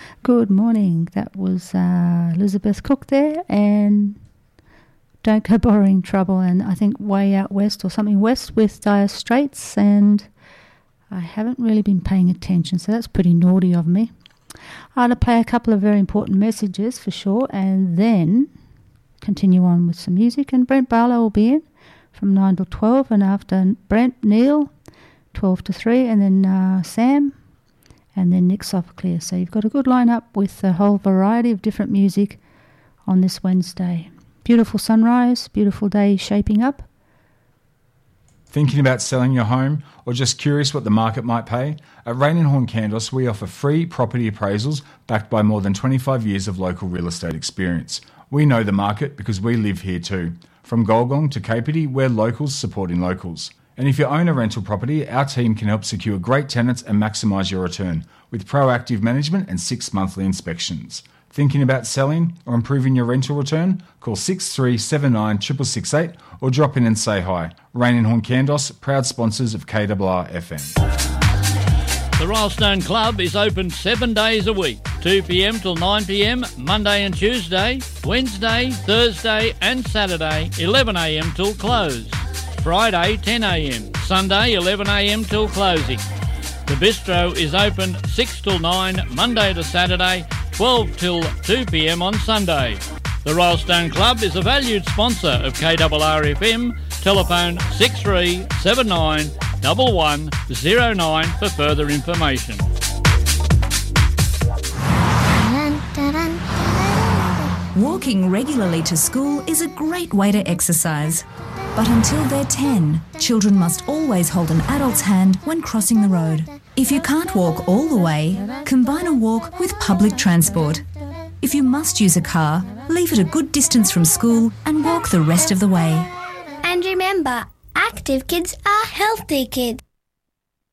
Good morning. That was Elizabeth Cook there, and Don't Go Borrowing Trouble, and I think Way Out West or something west with Dire Straits, and I haven't really been paying attention, so that's pretty naughty of me. I'm going to play a couple of very important messages for sure, and then continue on with some music, and Brent Barlow will be in from 9 till 12, and after Brent, Neil, 12 to 3, and then Sam, and then Nick Sophocles. So you've got a good lineup with a whole variety of different music on this Wednesday. Beautiful sunrise, beautiful day shaping up. Thinking about selling your home or just curious what the market might pay? At Rain & Horn Candos, we offer free property appraisals backed by more than 25 years of local real estate experience. We know the market because we live here too. From Golgong to Kapiti, we're locals supporting locals. And if you own a rental property, our team can help secure great tenants and maximise your return with proactive management and 6 monthly inspections. Thinking about selling or improving your rental return? Call 6379 668 or drop in and say hi. Rain & Horn Candos, proud sponsors of KRR FM. The Royal Stone Club is open 7 days a week, 2 p.m. till 9 p.m, Monday and Tuesday, Wednesday, Thursday and Saturday, 11 a.m. till close. Friday, 10 a.m, Sunday, 11 a.m. till closing. The bistro is open 6 till 9, Monday to Saturday, 12 till 2 p.m. on Sunday. The Royal Stone Club is a valued sponsor of KRR FM. Telephone 6379 1109 for further information. Walking regularly to school is a great way to exercise. But until they're 10, children must always hold an adult's hand when crossing the road. If you can't walk all the way, combine a walk with public transport. If you must use a car, leave it a good distance from school and walk the rest of the way. And remember, active kids are healthy kids.